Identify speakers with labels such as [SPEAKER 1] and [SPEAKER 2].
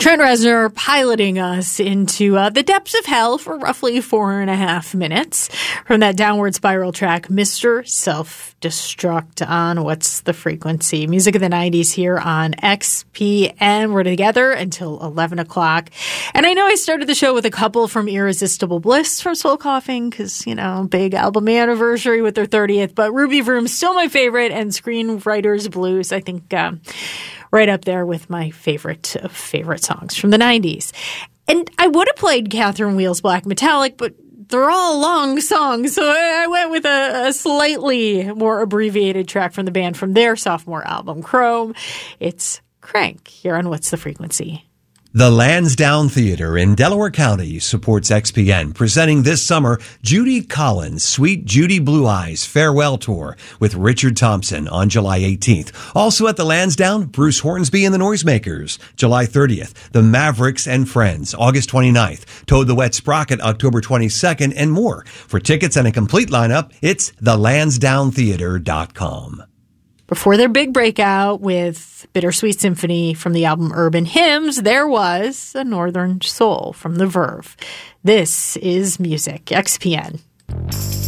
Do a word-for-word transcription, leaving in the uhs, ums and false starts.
[SPEAKER 1] Trent Reznor piloting us into uh, the depths of hell for roughly four and a half minutes from that downward spiral track, Mister Self-Destruct on What's the Frequency? Music of the nineties here on X P N. We're together until eleven o'clock. And I know I started the show with a couple from Irresistible Bliss from Soul Coughing because, you know, big album anniversary with their thirtieth. But Ruby Vroom's still my favorite, and Screenwriter's Blues, I think, um, right up there with my favorite of favorite songs from the nineties. And I would have played Catherine Wheel's Black Metallic, but they're all long songs, so I went with a, a slightly more abbreviated track from the band from their sophomore album, Chrome. It's Crank here on What's the Frequency?
[SPEAKER 2] The Lansdowne Theater in Delaware County supports X P N, presenting this summer Judy Collins' Sweet Judy Blue Eyes Farewell Tour with Richard Thompson on July eighteenth. Also at the Lansdowne, Bruce Hornsby and the Noisemakers, July thirtieth. The Mavericks and Friends, August twenty-ninth. Toad the Wet Sprocket, October twenty-second, and more. For tickets and a complete lineup, it's the lansdowne theater dot com.
[SPEAKER 1] Before their big breakout with Bittersweet Symphony from the album Urban Hymns, there was A Northern Soul from The Verve. This is Music, X P N.